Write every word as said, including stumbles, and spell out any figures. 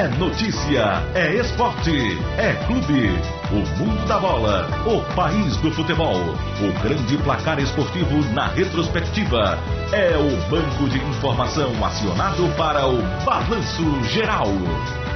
É notícia, é esporte, é clube. O mundo da bola, o país do futebol. O grande placar esportivo na retrospectiva. É o banco de informação acionado para o Balanço Geral.